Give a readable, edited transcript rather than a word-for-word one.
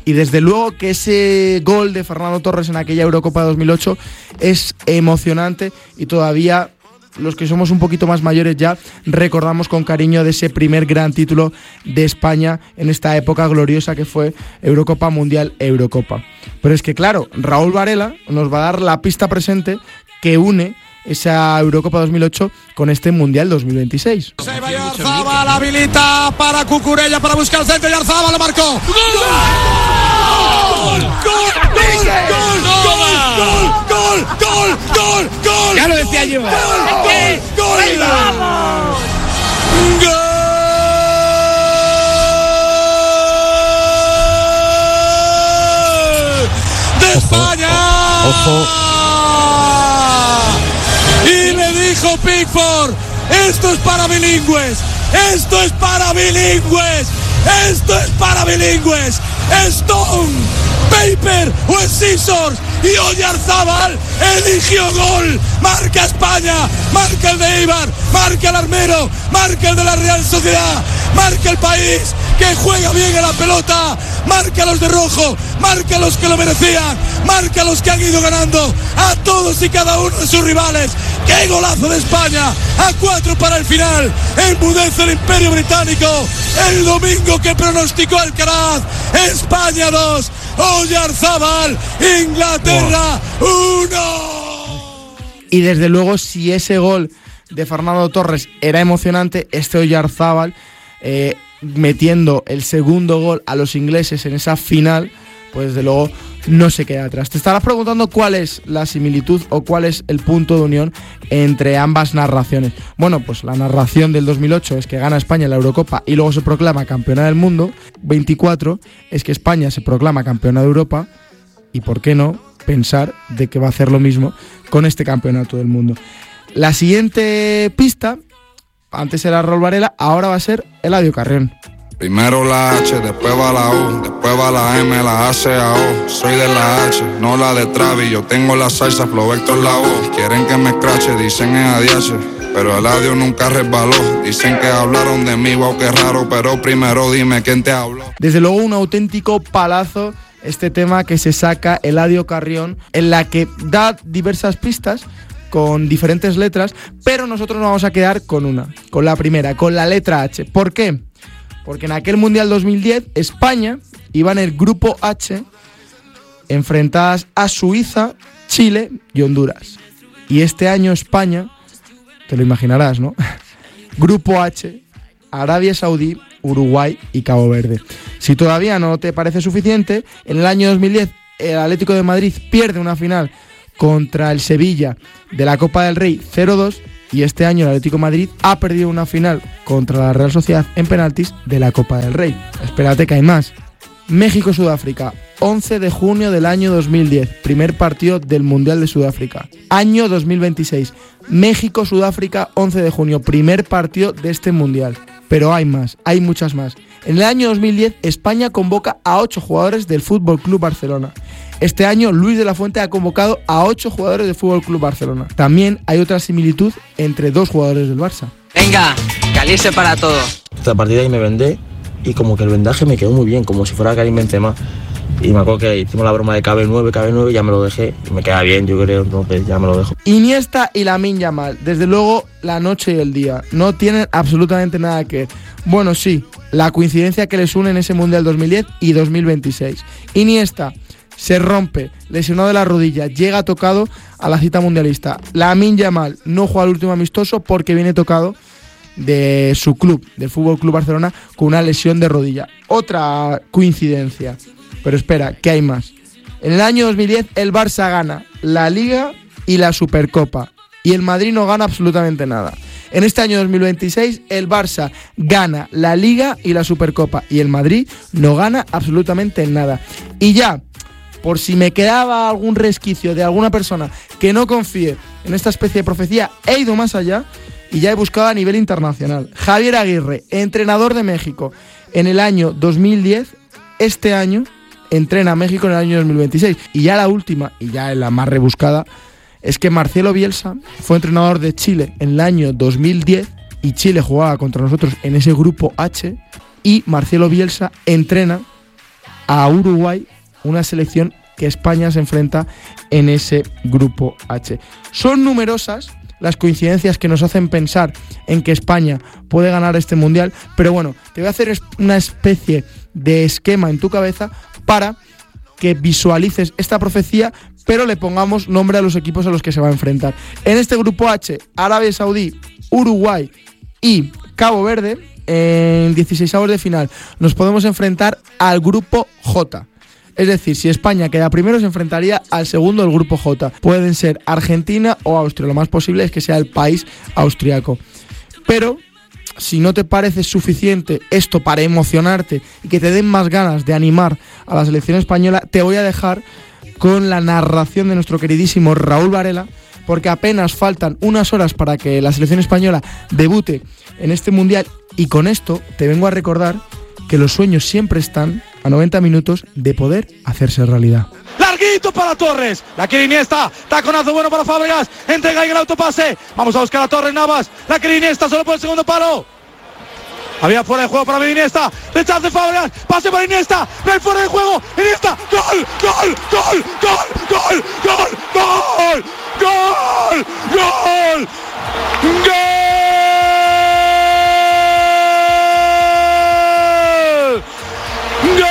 Y desde luego que ese gol de Fernando Torres en aquella Eurocopa de 2008 es emocionante y todavía los que somos un poquito más mayores ya recordamos con cariño de ese primer gran título de España en esta época gloriosa que fue Eurocopa, Mundial, Eurocopa. Pero es que claro, Raúl Varela nos va a dar la pista presente que une esa Eurocopa 2008 con este Mundial 2026. Se va Yarzábal, habilita para Cucurella para buscar el centro y Yarzábal lo marcó. ¡Gol! ¡Gol! ¡Gol! Ya lo decía yo. ¡Gol! ¡Vamos! ¡Gol! ¡De España! Ojo. Y le dijo Pickford, esto es para bilingües, esto es para bilingües, esto es para bilingües. Stone, Paper o Scissors y Oyarzábal eligió gol. Marca España, marca el de Eibar, marca el Armero, marca el de la Real Sociedad, marca el país que juega bien a la pelota, marca a los de rojo, marca a los que lo merecían, marca a los que han ido ganando a todos y cada uno de sus rivales. ¡Qué golazo de España! A 4 para el final, enmudece el Imperio Británico, el domingo que pronosticó Alcaraz. España 2, Oyarzábal, Inglaterra 1. Y desde luego si ese gol de Fernando Torres era emocionante, este Oyarzábal metiendo el segundo gol a los ingleses en esa final, pues desde luego no se queda atrás. Te estarás preguntando cuál es la similitud o cuál es el punto de unión entre ambas narraciones. Bueno, pues la narración del 2008 es que gana España la Eurocopa y luego se proclama campeona del mundo. 24 es que España se proclama campeona de Europa y por qué no pensar de que va a hacer lo mismo con este campeonato del mundo. La siguiente pista, antes era Raúl Varela, ahora va a ser Eladio Carrión. Primero la H, después va la U, después va la M, la A, C, A, O. Soy de la H, no la de Travis, yo tengo la salsa, Flow Vector la O. Quieren que me escrache, dicen es ADH, pero Eladio nunca resbaló. Dicen que hablaron de mí, wow, qué raro, pero primero dime quién te habló. Desde luego un auténtico palazo este tema que se saca Eladio Carrión, en la que da diversas pistas con diferentes letras, pero nosotros nos vamos a quedar con una, con la primera, con la letra H. ¿Por qué? Porque en aquel Mundial 2010 España iba en el grupo H enfrentadas a Suiza, Chile y Honduras. Y este año España, te lo imaginarás, ¿no? Grupo H, Arabia Saudí, Uruguay y Cabo Verde. Si todavía no te parece suficiente, en el año 2010 el Atlético de Madrid pierde una final contra el Sevilla de la Copa del Rey 0-2 y este año el Atlético de Madrid ha perdido una final contra la Real Sociedad en penaltis de la Copa del Rey. Espérate que hay más. México-Sudáfrica, 11 de junio del año 2010, primer partido del Mundial de Sudáfrica. Año 2026, México-Sudáfrica, 11 de junio, primer partido de este Mundial. Pero hay más, hay muchas más. En el año 2010, España convoca a 8 jugadores del FC Barcelona. Este año, Luis de la Fuente ha convocado a 8 jugadores del FC Barcelona. También hay otra similitud entre 2 jugadores del Barça. Venga, calice para todo. A partir de ahí me vendé y como que el vendaje me quedó muy bien, como si fuera Karim Benzema. Y me acuerdo que hicimos la broma de KB9, ya me lo dejé y me queda bien, yo creo, entonces ya me lo dejo. Iniesta y Lamine Yamal, desde luego la noche y el día, no tienen absolutamente nada que ver. Bueno, sí, la coincidencia que les une en ese Mundial 2010 y 2026. Iniesta se rompe, lesionado de la rodilla, llega tocado a la cita mundialista. Lamine Yamal no juega el último amistoso porque viene tocado de su club, del FC Barcelona, con una lesión de rodilla. Otra coincidencia. Pero espera, que hay más. En el año 2010 el Barça gana la Liga y la Supercopa y el Madrid no gana absolutamente nada. En este año 2026 el Barça gana la Liga y la Supercopa y el Madrid no gana absolutamente nada. Y ya, por si me quedaba algún resquicio de alguna persona que no confíe en esta especie de profecía, he ido más allá y ya he buscado a nivel internacional. Javier Aguirre, entrenador de México en el año 2010, este año entrena a México en el año 2026. Y ya la última, y ya la más rebuscada, es que Marcelo Bielsa fue entrenador de Chile en el año 2010 y Chile jugaba contra nosotros en ese grupo H y Marcelo Bielsa entrena a Uruguay, una selección que España se enfrenta en ese grupo H. Son numerosas las coincidencias que nos hacen pensar en que España puede ganar este mundial, pero bueno, te voy a hacer una especie de esquema en tu cabeza para que visualices esta profecía, pero le pongamos nombre a los equipos a los que se va a enfrentar. En este grupo H, Arabia Saudí, Uruguay y Cabo Verde, en 16avos de final, nos podemos enfrentar al grupo J. Es decir, si España queda primero, se enfrentaría al segundo del grupo J. Pueden ser Argentina o Austria. Lo más posible es que sea el país austriaco. Pero si no te parece suficiente esto para emocionarte y que te den más ganas de animar a la selección española, te voy a dejar con la narración de nuestro queridísimo Raúl Varela, porque apenas faltan unas horas para que la selección española debute en este mundial, y con esto te vengo a recordar que los sueños siempre están a 90 minutos de poder hacerse realidad. Larguito para Torres, la quiere Iniesta, taconazo bueno para Fábregas, entrega ahí el autopase, vamos a buscar a Torres Navas, la quiere Iniesta solo por el segundo palo. Había fuera de juego para Iniesta, rechace Fábregas, pase para Iniesta, no hay fuera de juego, Iniesta, gol, gol, gol, gol, gol, gol, gol, gol, gol, gol, gol.